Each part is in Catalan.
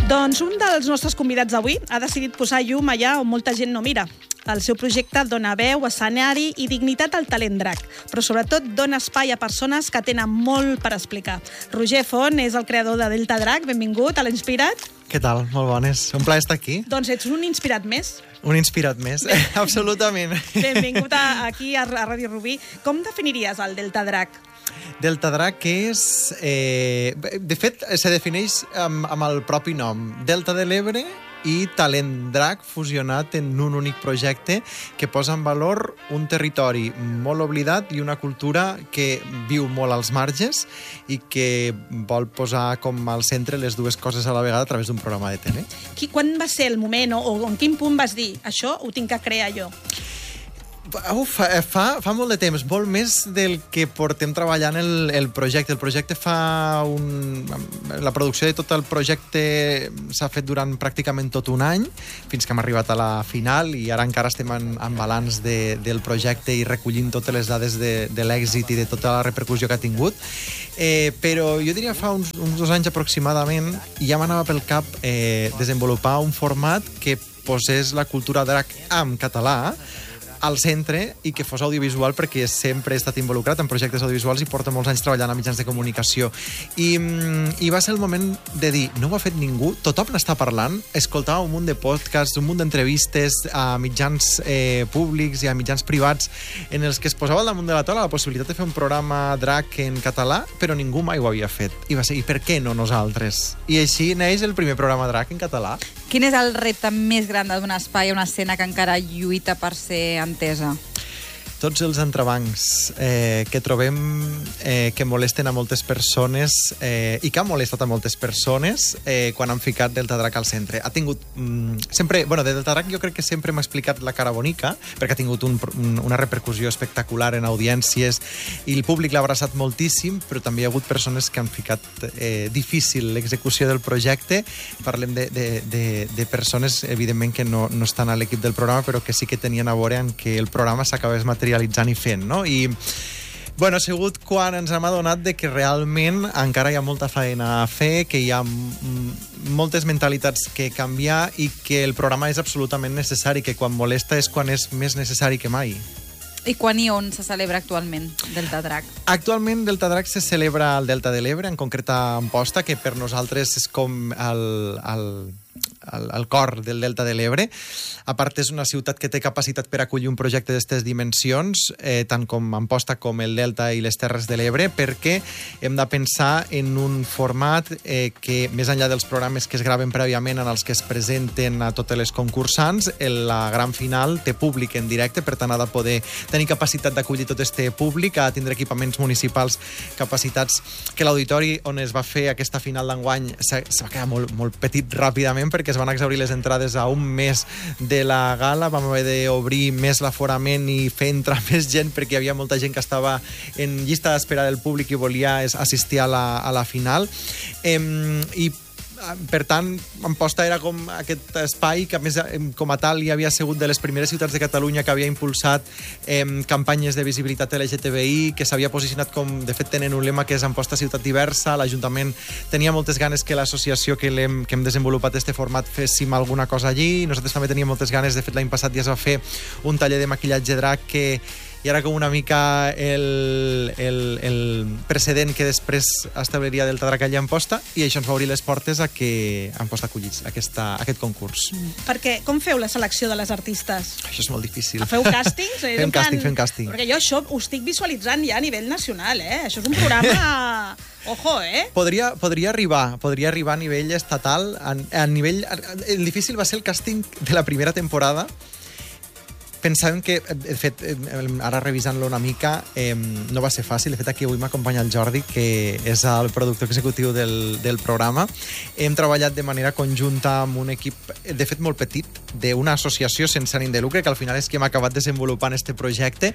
Doncs un dels nostres convidats d'avui ha decidit posar llum allà on molta gent no mira. El seu projecte dona veu, escenari i dignitat al talent drac, però sobretot dona espai a persones que tenen molt per explicar. Roger Font és el creador de Delta Drac. Benvingut a l'Inspirat. Què tal? Molt bones. Un plaer estar aquí. Doncs ets un inspirat més. Un inspirat més, absolutament. Benvingut aquí a Ràdio Rubí. Com definiries el Delta Drac? Delta Drac és... de fet, se defineix amb el propi nom. Delta de l'Ebre i Talent Drac fusionat en un únic projecte que posa en valor un territori molt oblidat i una cultura que viu molt als marges i que vol posar com al centre les dues coses a la vegada a través d'un programa de tele. Quan va ser el moment o en quin punt vas dir això ho tinc que crear jo? Fa molt de temps, molt més del que portem treballant el projecte. El projecte la producció de tot el projecte s'ha fet durant pràcticament tot un any, fins que hem arribat a la final i ara encara estem en balanç del projecte i recollint totes les dades de l'èxit i de tota la repercussió que ha tingut. Però jo diria fa uns 2 anys aproximadament ja m'anava pel cap desenvolupar un format que posés la cultura drac en català al centre i que fos audiovisual, perquè sempre he estat involucrat en projectes audiovisuals i porto molts anys treballant a mitjans de comunicació. I va ser el moment de dir, no ho ha fet ningú, tothom n'està parlant, escoltava un munt de podcasts, un munt d'entrevistes a mitjans públics i a mitjans privats en els que es posava al damunt de la taula la possibilitat de fer un programa drac en català, però ningú mai ho havia fet. I va ser, i per què no nosaltres? I així neix el primer programa drac en català. Quin és el repte més gran de donar espai a una escena que encara lluita per ser entesa? Tots els entrebancs que trobem que molesten a moltes persones i que han molestat a moltes persones quan han ficat Delta Drac al centre. Ha tingut sempre... de Delta Drac jo crec que sempre m'ha explicat la cara bonica, perquè ha tingut una repercussió espectacular en audiències i el públic l'ha abraçat moltíssim, però també hi ha hagut persones que han ficat difícil l'execució del projecte. Parlem de persones, evidentment, que no estan a l'equip del programa, però que sí que tenien a veure en que el programa s'acabés materialitzant i fent, no? I ha sigut quan ens hem adonat de que realment encara hi ha molta feina a fer, que hi ha moltes mentalitats que canviar i que el programa és absolutament necessari, que quan molesta és quan és més necessari que mai. I quan i on se celebra actualment Delta Drac? Actualment Delta Drac se celebra al Delta de l'Ebre, en concret a Amposta, que per nosaltres és com el cor del Delta de l'Ebre. A part, és una ciutat que té capacitat per acollir un projecte d'aquestes dimensions, tant com Amposta com el Delta i les Terres de l'Ebre, perquè hem de pensar en un format que, més enllà dels programes que es graven prèviament en els que es presenten a totes les concursants, la gran final té públic en directe, per tant ha de poder tenir capacitat d'acollir tot este públic, ha de tindre equipaments municipals, capacitats que l'auditori on es va fer aquesta final d'enguany se va quedar molt petit ràpidament, perquè es van exhaurir les entrades a un mes de la gala, vam haver d'obrir més l'aforament i fer entrar més gent perquè hi havia molta gent que estava en llista d'espera del públic i volia assistir a la final. I per tant, Amposta era com aquest espai que, a més, com a tal, hi havia sigut de les primeres ciutats de Catalunya que havia impulsat campanyes de visibilitat LGTBI, que s'havia posicionat com, de fet, tenen un lema que és Amposta ciutat diversa. L'Ajuntament tenia moltes ganes que l'associació que hem desenvolupat este format féssim alguna cosa allí. Nosaltres també teníem moltes ganes. De fet, l'any passat ja es va fer un taller de maquillatge drac que i era com una mica el precedent que després establiria Delta Drac allà a Amposta, i això ens va obrir les portes a que Amposta acollís aquest concurs. Perquè com feu la selecció de les artistes? Això és molt difícil. Feu càstings? Fem càsting. Perquè jo això ho estic visualitzant ja a nivell nacional, eh? Això és un programa... Ojo, eh? Podria arribar a nivell estatal. El difícil va ser el càsting de la primera temporada. Pensàvem que, de fet, ara revisant-lo una mica, no va ser fàcil. De fet, aquí avui m'acompanya el Jordi, que és el productor executiu del programa. Hem treballat de manera conjunta amb un equip, de fet, molt petit, d'una associació sense ànim de lucre, que al final és que hem acabat desenvolupant este projecte.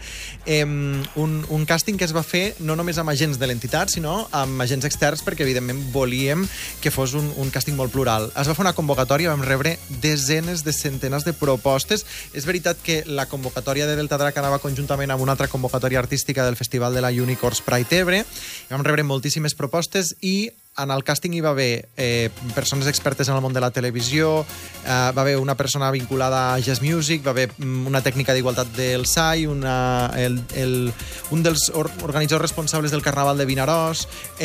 Un càsting que es va fer no només amb agents de l'entitat, sinó amb agents externs, perquè, evidentment, volíem que fos un càsting molt plural. Es va fer una convocatòria, vam rebre desenes de centenars de propostes. És veritat que la convocatòria de Delta Drac anava conjuntament amb una altra convocatòria artística del Festival de la Unicorns Pride Ebre. Vam rebre moltíssimes propostes i en el càsting hi va haver persones expertes en el món de la televisió, va haver una persona vinculada a Jazz Music, va haver una tècnica d'igualtat del SAI, un dels organitzadors responsables del Carnaval de Vinaròs,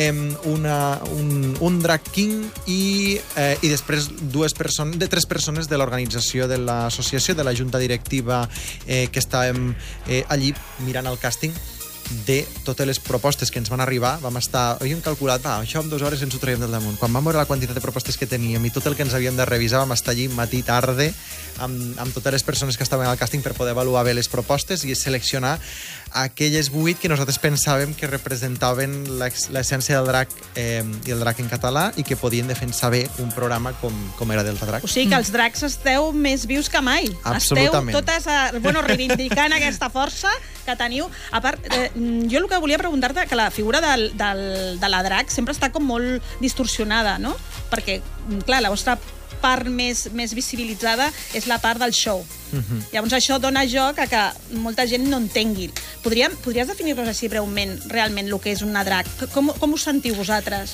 un drag king i després tres persones de l'organització de l'associació, de la junta directiva, que estàvem allí mirant el càsting de totes les propostes que ens van arribar. Havíem calculat, això en 2 hores ens ho traiem del damunt. Quan vam veure la quantitat de propostes que teníem i tot el que ens havíem de revisar, vam estar allí matí tarde amb totes les persones que estaven al càsting per poder avaluar bé les propostes i seleccionar aquelles 8 que nosaltres pensàvem que representaven l'essència del drag i el drag en català i que podien defensar bé un programa com era Delta Drag. O sigui que els drags esteu més vius que mai. Absolutament. Esteu totes reivindicant aquesta força que teniu. A part, jo el que volia preguntar-te, que la figura de la drag sempre està com molt distorsionada, no? Perquè, clar, la vostra part més visibilitzada és la part del show. Llavors això dona joc a que molta gent no entengui. Podries definir-nos així breument realment el que és una drag? Com us sentiu vosaltres?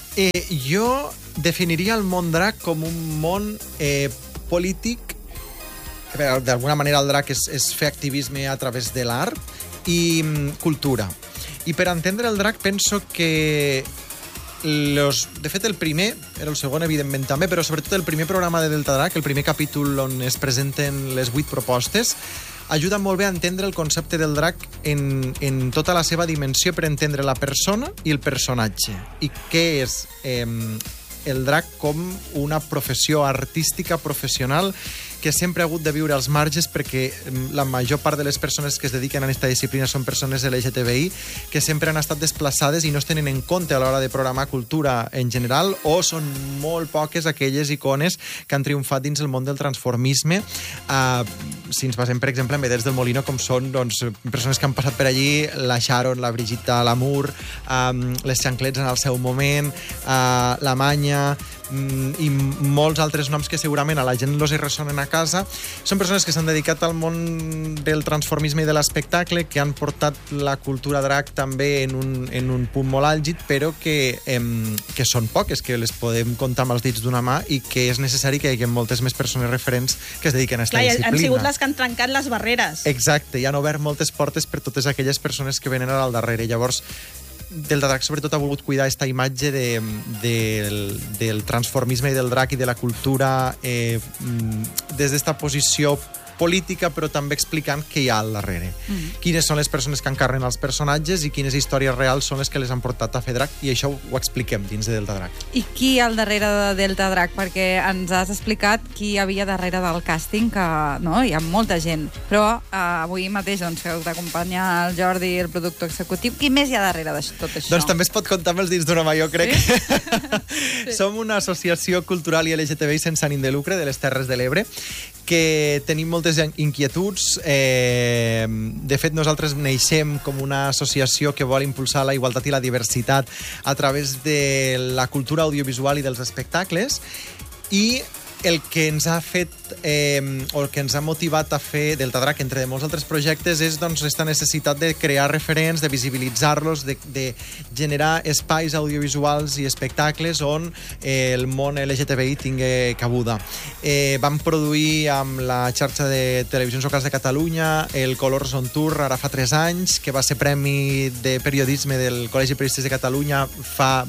Jo definiria el món drag com un món polític. D'alguna manera el drag és fer activisme a través de l'art i cultura. I per entendre el drag penso que de fet el primer, era el segon evidentment també, però sobretot el primer programa de Delta Drag, el primer capítol on es presenten les 8 propostes, ajuda molt bé a entendre el concepte del drag en tota la seva dimensió per entendre la persona i el personatge. I què és el drag com una professió artística professional que sempre ha hagut de viure als marges perquè la major part de les persones que es dediquen a aquesta disciplina són persones LGTBI que sempre han estat desplaçades i no es tenen en compte a l'hora de programar cultura en general, o són molt poques aquelles icones que han triomfat dins el món del transformisme. Si ens basem, per exemple, en Vedets del Molino, com són persones que han passat per allí, la Sharon, la Brigitte Lamour, les Xanclets en el seu moment, la Manya, i molts altres noms que segurament a la gent els hi ressonen a casa. Són persones que s'han dedicat al món del transformisme i de l'espectacle, que han portat la cultura drag també en un punt molt àlgid, però que són poques, que les podem comptar amb els dits d'una mà i que és necessari que hi hagi moltes més persones referents que es dediquen a aquesta disciplina. Han sigut les que han trencat les barreres. Exacte, i han obert moltes portes per totes aquelles persones que venen al darrere. Llavors, Delta Drag sobretot ha volgut cuidar aquesta imatge del transformisme i del drag i de la cultura des d'esta posició política, però també explicant què hi ha al darrere. Quines són les persones que encarnen els personatges i quines històries reals són les que les han portat a fer drag, i això ho expliquem dins de Delta Drag. I qui hi ha al darrere de Delta Drag? Perquè ens has explicat qui hi havia darrere del càsting, que no, hi ha molta gent, però avui mateix que t'acompanya el Jordi, el productor executiu. Qui més hi ha darrere de tot això? Doncs també es pot comptar amb els dits d'una mà, jo crec. Sí? Som una associació cultural i LGTBI sense ànim de lucre de les Terres de l'Ebre, que tenim moltes inquietuds. De fet, nosaltres neixem com una associació que vol impulsar la igualtat i la diversitat a través de la cultura audiovisual i dels espectacles, i el que ens ha fet o el que ens ha motivat a fer Delta Drag, entre molts altres projectes, és aquesta necessitat de crear referents, de visibilitzar-los, de generar espais audiovisuals i espectacles on el món LGTBI tingui cabuda. Vam produir amb la xarxa de televisions locals de Catalunya el Colors on Tour ara fa 3 anys, que va ser premi de periodisme del Col·legi de Periodistes de Catalunya fa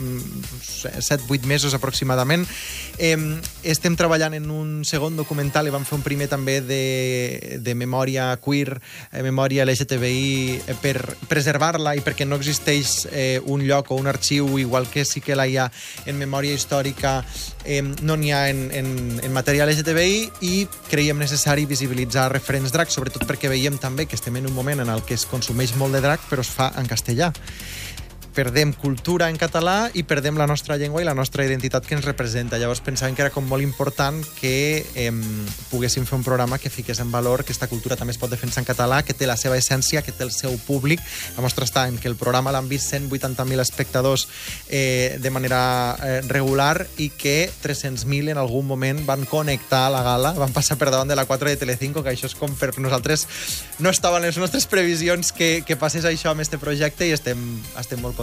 7-8 mesos aproximadament. Estem treballant en un segon documental i vam fer un primer també de memòria queer, memòria LGTBI, per preservar-la i perquè no existeix un lloc o un arxiu, igual que sí que la hi ha en memòria històrica, no n'hi ha en matèria LGTBI, i creiem necessari visibilitzar referents drag, sobretot perquè veiem també que estem en un moment en el que es consumeix molt de drag però es fa en castellà. Perdem cultura en català i perdem la nostra llengua i la nostra identitat que ens representa. Llavors pensàvem que era com molt important que poguéssim fer un programa que fiqués en valor que aquesta cultura també es pot defensar en català, que té la seva essència, que té el seu públic. La mostra està en que el programa l'han vist 180.000 espectadors de manera regular i que 300.000 en algun moment van connectar a la gala, van passar per davant de la 4 de Telecinco, que això és com per nosaltres no estaven les nostres previsions que passés això amb este projecte, i estem molt contents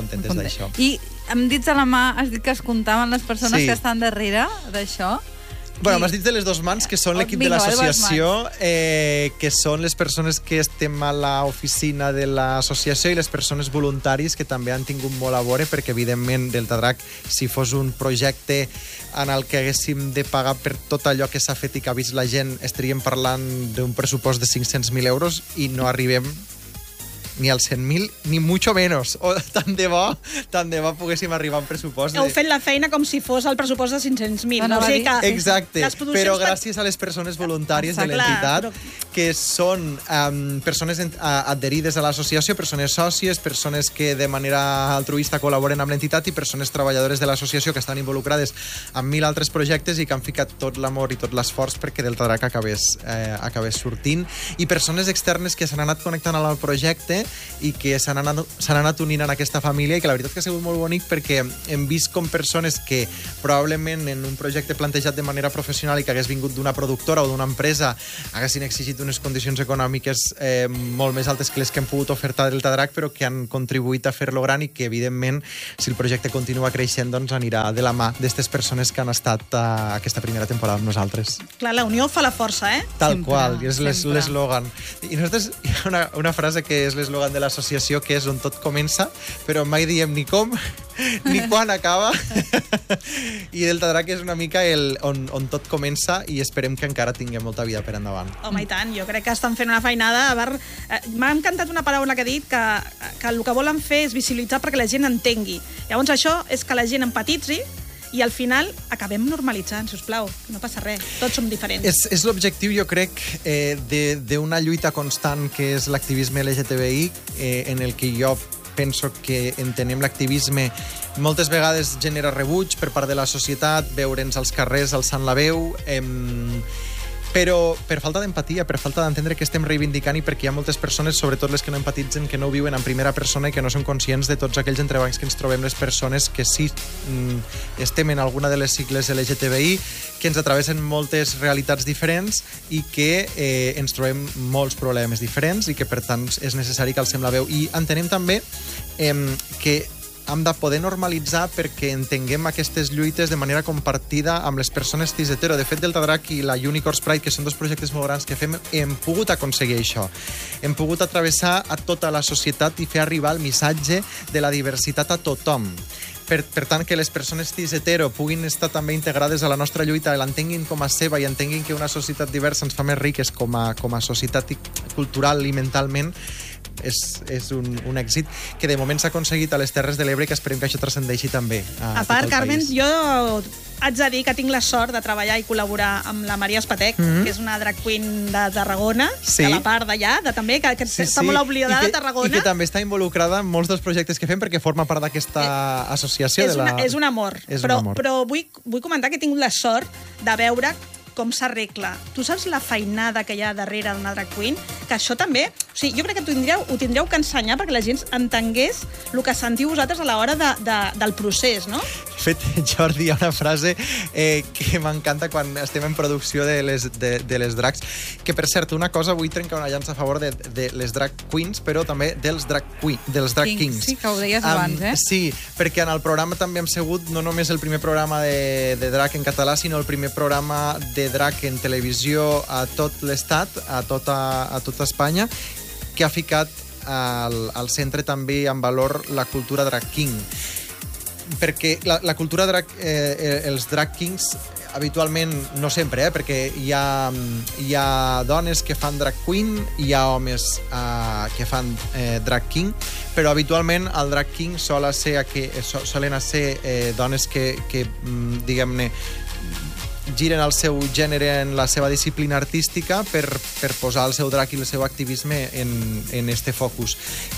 contentes d'això. I amb dits a la mà has dit que es comptaven les persones Sí. que estan darrere d'això? Bueno, m'has dit de les dues mans, que són l'equip de Vinga, l'associació, que són les persones que estem a l'oficina de l'associació i les persones voluntaris que també han tingut molt a veure, perquè, evidentment, Delta-Drac, si fos un projecte en el que haguéssim de pagar per tot allò que s'ha fet i que ha vist la gent, estaríem parlant d'un pressupost de 500.000 euros i no arribem ni als 100.000, ni mucho menos. O tant de bo poguéssim arribar a un pressupost. Heu fet la feina com si fos el pressupost de 500.000. No, O sigui que Exacte, les produccions però gràcies a les persones voluntàries de Exacte. l'entitat, Clar, que són persones adherides a l'associació, persones sòcies, persones que de manera altruista col·laboren amb l'entitat i persones treballadores de l'associació que estan involucrades en 1.000 altres projectes i que han ficat tot l'amor i tot l'esforç perquè Delta-Drac acabés sortint, i persones externes que s'han anat connectant al projecte i que s'han anat unint en aquesta família, i que la veritat que ha sigut molt bonic perquè hem vist com persones que probablement en un projecte plantejat de manera professional i que hagués vingut d'una productora o d'una empresa haguessin exigit unes condicions econòmiques molt més altes que les que hem pogut ofertar Delta-Drac, però que han contribuït a fer-lo gran i que, evidentment, si el projecte continua creixent, doncs anirà de la mà d'aquestes persones que han estat aquesta primera temporada amb nosaltres. Clar, la unió fa la força, eh? Tal Sempre, qual, i és sempre. l'eslògan. I nosaltres hi ha una frase que és l'eslògan de l'associació, que és on tot comença, però mai diem ni com, ni quan acaba. I Delta-Drac és una mica on tot comença, i esperem que encara tinguem molta vida per endavant. Home, i tant, jo crec que estan fent una feinada. M'ha encantat una paraula que ha dit, que el que volen fer és visibilitzar perquè la gent entengui. Llavors això és que la gent empatitzi i al final acabem normalitzant, sisplau. No passa res, tots som diferents. És l'objectiu, jo crec, d'una lluita constant que és l'activisme LGTBI, en el que jo penso que entenem l'activisme moltes vegades genera rebuig per part de la societat, veure'ns als carrers alçant la veu, però per falta d'empatia, per falta d'entendre què estem reivindicant, i perquè hi ha moltes persones, sobretot les que no empatitzen, que no ho viuen en primera persona i que no són conscients de tots aquells entrebancs que ens trobem les persones que sí estem en alguna de les sigles LGTBI, que ens atravessen moltes realitats diferents i que ens trobem molts problemes diferents i que, per tant, és necessari que alcem la veu. I entenem també que hem de poder normalitzar perquè entenguem aquestes lluites de manera compartida amb les persones cis hetero. De fet, Delta-Drac i la Unicorns Pride, que són dos projectes molt grans que fem, hem pogut aconseguir això. Hem pogut atravessar a tota la societat i fer arribar el missatge de la diversitat a tothom. Per tant, que les persones cis hetero puguin estar també integrades a la nostra lluita, l'entenguin com a seva i entenguin que una societat diversa ens fa més riques com a societat cultural i mentalment, és un èxit que de moment s'ha aconseguit a les Terres de l'Ebre, que esperem que això transcendeixi també a A part, tot el Carmen, país. jo haig de dir que tinc la sort de treballar i col·laborar amb la Maria Espatec, que és una drag queen de Tarragona, Sí. de la part d'allà, també, que està molt oblidada de Tarragona. I que també està involucrada en molts dels projectes que fem perquè forma part d'aquesta associació. És un amor. És un amor. Però vull comentar que he tingut la sort de veure com s'arregla. Tu saps la feinada que hi ha darrere d'una drag queen? Que això també... O sigui, jo crec que ho tindreu que ensenyar perquè la gent entengués el que sentiu vosaltres a l'hora del procés, no? De fet, Jordi, hi ha una frase que m'encanta quan estem en producció de les drags, que, per cert, una cosa, vull trencar una llança a favor de les drag queens, però també dels drag kings. Sí, que ho deies abans, eh? Sí, perquè en el programa també hem sigut no només el primer programa de drag en català, sinó el primer programa de drag en televisió a tot l'estat, a tota Espanya, que ha ficat al centre també en valor la cultura drag king. Perquè la cultura drag, els drag kings, habitualment, no sempre, perquè hi ha dones que fan drag queen, hi ha homes que fan drag king, però habitualment el drag king solen ser dones que diguem-ne, giren el seu gènere en la seva disciplina artística per posar el seu drag i el seu activisme en este focus.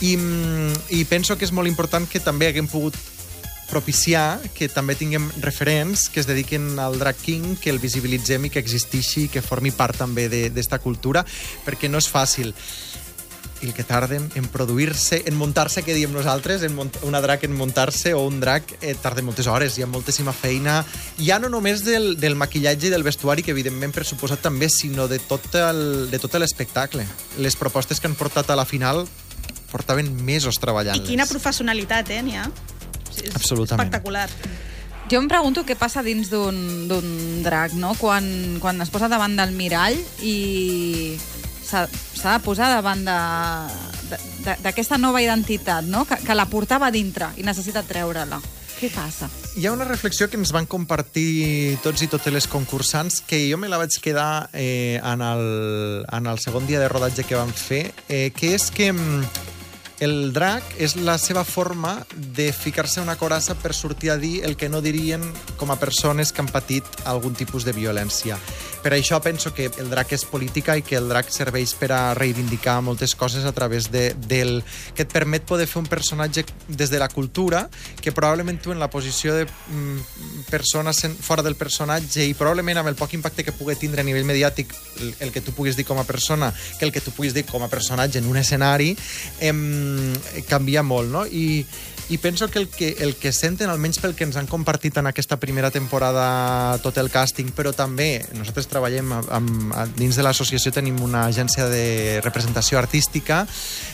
I penso que és molt important que també haguem pogut propiciar que també tinguem referents que es dediquin al drag king, que el visibilitzem i que existeixi i que formi part també d'esta cultura, perquè no és fàcil. I el que tarden en produir-se, en muntar-se, que diem nosaltres, una drag en muntar-se o un drag tarda moltes hores, hi ha moltíssima feina, ja no només del maquillatge i del vestuari, que evidentment per suposat també, sinó de tot l'espectacle. Les propostes que han portat a la final portaven mesos treballant-les. I quina professionalitat, n'hi ha? És Absolutament. espectacular. Jo em pregunto què passa dins d'un drac, no? Quan es posa davant del mirall i s'ha de posar davant d'aquesta nova identitat, no? Que la portava dintre i necessita treure-la. Què passa? Hi ha una reflexió que ens van compartir tots i totes les concursants, que jo me la vaig quedar en el segon dia de rodatge que vam fer, que és que el drac és la seva forma de ficar-se una coraça per sortir a dir el que no dirien com a persones que han patit algun tipus de violència. Per això penso que el drac és política i que el drac serveix per a reivindicar moltes coses a través del que et permet poder fer un personatge des de la cultura, que probablement tu en la posició de persona fora del personatge i probablement amb el poc impacte que pugui tindre a nivell mediàtic el que tu puguis dir com a persona que el que tu puguis dir com a personatge en un escenari, canvia molt, no? I penso que el que senten, almenys pel que ens han compartit en aquesta primera temporada tot el càsting, però també nosaltres treballem dins de l'associació, tenim una agència de representació artística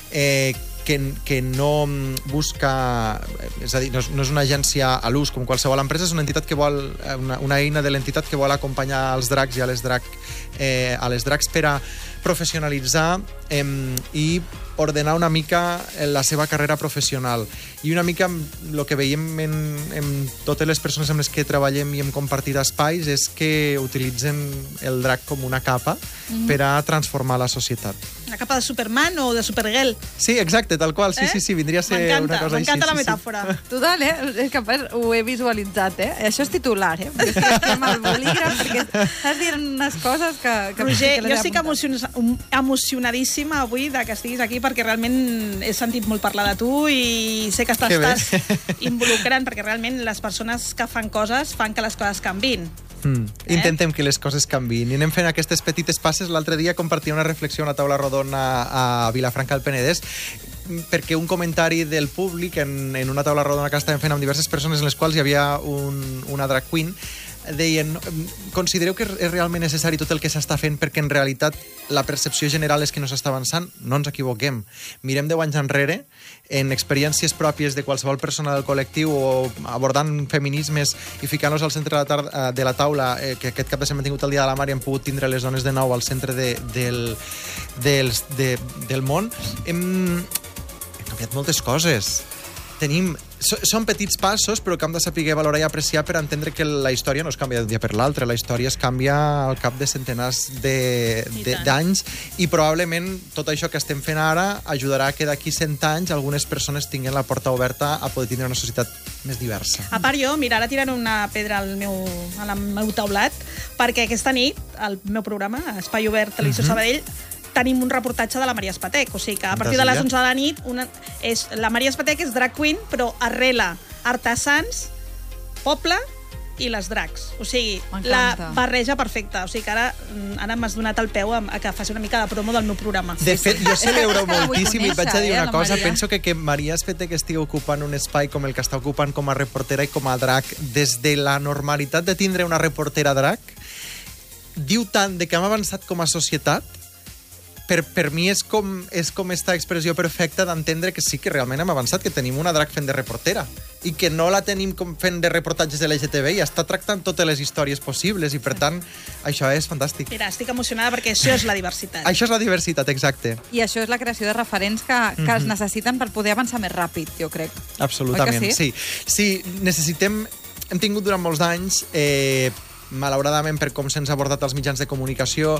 que no busca, és a dir, no és una agència a l'ús com qualsevol empresa, és una entitat que vol, una eina de l'entitat que vol acompanyar els dracs i a les dracs per a professionalitzar i ordenar una mica la seva carrera professional. I una mica el que veiem en totes les persones amb les que treballem i hem compartit espais és que utilitzen el drac com una capa per a transformar la societat. Una capa de Superman o de Supergirl. Sí, exacte, tal qual. Sí, vindria a ser una cosa així. M'encanta la metàfora. Total, És que ho he visualitzat, Això és titular, Perquè estem al bolígraf, perquè estàs dient unes coses que Roger, jo estic emocionadíssima avui de que estiguis aquí perquè realment he sentit molt parlar de tu i sé que estàs involucrant, perquè realment les persones que fan coses fan que les coses canviïn. Intentem que les coses canviïn i anem fent aquestes petites passes. L'altre dia compartia una reflexió a una taula rodona a Vilafranca del Penedès, perquè un comentari del públic en una taula rodona que estàvem fent amb diverses persones en les quals hi havia una drag queen, deien, considereu que és realment necessari tot el que s'està fent perquè en realitat la percepció general és que no s'està avançant? No ens equivoquem. Mirem 10 anys enrere, en experiències pròpies de qualsevol persona del col·lectiu o abordant feminismes i ficant-los al centre de la taula, que aquest cap de setmana hem tingut el Dia de la Mare i hem pogut tindre les dones de nou al centre del món, hem canviat moltes coses. Són petits passos, però que hem de saber valorar i apreciar per entendre que la història no es canvia d'un dia per l'altre. La història es canvia al cap de centenars d'anys i probablement tot això que estem fent ara ajudarà que d'aquí 100 anys algunes persones tinguin la porta oberta a poder tindre una societat més diversa. A part jo, mira, ara tirant una pedra al meu taulat, perquè aquesta nit, al meu programa, Espai Obert, Televisió Sabadell, tenim un reportatge de la Maria Espatec, o sigui que a partir de les 11 de la nit la Maria Espatec és drag queen, però arrela artesans, poble i les dracs. O sigui, la barreja perfecta. O sigui que ara m'has donat el peu a que faci una mica de promo del meu programa. De fet, jo celebro moltíssim i vaig a dir una cosa. Penso que Maria Espatec estigui ocupant un espai com el que està ocupant com a reportera i com a drac des de la normalitat de tindre una reportera drac, diu tant de que hem avançat com a societat. Per mi és com esta expressió perfecta d'entendre que sí que realment hem avançat, que tenim una drac fent de reportera i que no la tenim com fent de reportatges de l'LGTB i està tractant totes les històries possibles i per tant això és fantàstic. Mira, estic emocionada perquè això és la diversitat. Això és la diversitat, exacte. I això és la creació de referents que es necessiten per poder avançar més ràpid, jo crec. Absolutament, sí. Necessitem... Hem tingut durant molts anys... malauradament per com se'ns ha abordat als mitjans de comunicació,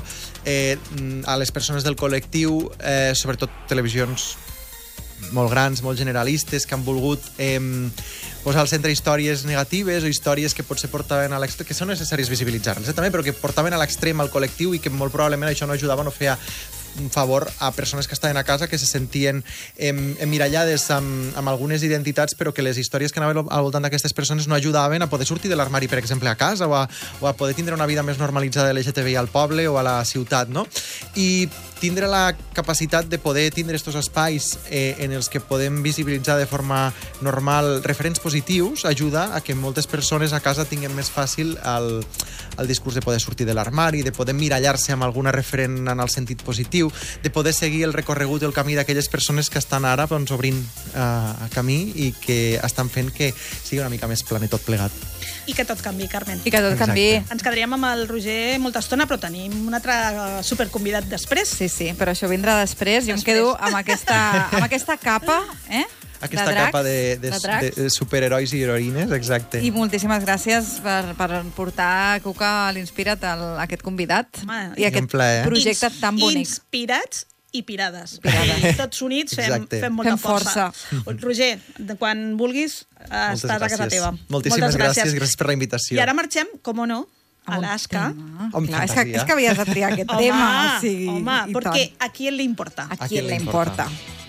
a les persones del col·lectiu, sobretot televisions molt grans, molt generalistes, que han volgut posar al centre històries negatives o històries que potser portaven a l'extrem, que són necessaris visibilitzar-les també, però que portaven a l'extrem al col·lectiu i que molt probablement això no ajudava, no feia un favor a persones que estaven a casa, que se sentien emmirallades amb algunes identitats, però que les històries que anaven al voltant d'aquestes persones no ajudaven a poder sortir de l'armari, per exemple, a casa o a poder tindre una vida més normalitzada LGTBI al poble o a la ciutat, no? I tindre la capacitat de poder tindre estos espais en els que podem visibilitzar de forma normal referents positius ajuda a que moltes persones a casa tinguin més fàcil el discurs de poder sortir de l'armari, de poder mirallar-se amb alguna referent en el sentit positiu, de poder seguir el recorregut i el camí d'aquelles persones que estan ara doncs, obrint camí i que estan fent que sigui una mica més planer tot plegat. I que tot canvi, Carmen. I que tot canvi. Ens quedaríem amb el Roger molta estona, però tenim un altre superconvidat després. Sí, però això vindrà després. Jo em quedo amb aquesta capa, Aquesta capa de superherois i heroïnes, exacte. I moltíssimes gràcies per portar Cuca a l'Inspira't aquest convidat i aquest projecte tan bonic. Inspirats i pirades. Tots units fem molta força. Roger, quan vulguis, estàs a casa teva. Moltíssimes gràcies per la invitació. I ara marxem, com o no, a Alaska. És que havies de triar aquest tema. Home, perquè a qui le importa. A qui le importa.